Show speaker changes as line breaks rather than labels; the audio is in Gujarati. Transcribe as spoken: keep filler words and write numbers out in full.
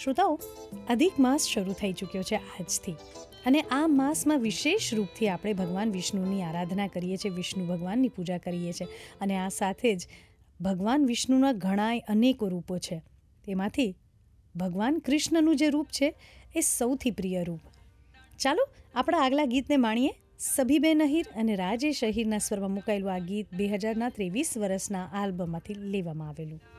શ્રોતાઓ, અધિક માસ શરૂ થઈ ચૂક્યો છે આજથી, અને આ માસમાં વિશેષ રૂપથી આપણે ભગવાન વિષ્ણુની આરાધના કરીએ છીએ, વિષ્ણુ ભગવાનની પૂજા કરીએ છીએ. અને આ સાથે જ ભગવાન વિષ્ણુના ઘણાય અનેકો રૂપો છે. તેમાંથી ભગવાન કૃષ્ણનું જે રૂપ છે એ સૌથી પ્રિય રૂપ. ચાલો આપણા આગલા ગીતને માણીએ. સભીબેન અહીર અને રાજેશ અહીરના સ્વરમાં મુકાયેલું આ ગીત બે હજારના ત્રેવીસ વર્ષના આલ્બમમાંથી લેવામાં આવેલું.